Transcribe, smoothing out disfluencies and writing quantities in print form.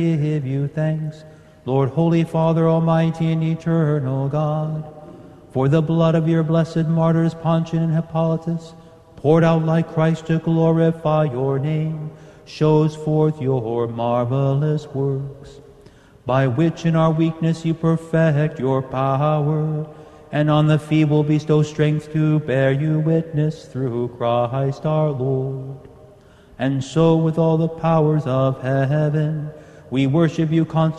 give you thanks, Lord, Holy Father, Almighty and Eternal God, for the blood of your blessed martyrs Pontian and Hippolytus, poured out like Christ to glorify your name, shows forth your marvelous works, by which in our weakness you perfect your power, and on the feeble bestow strength to bear you witness through Christ our Lord. And so with all the powers of heaven, we worship you constantly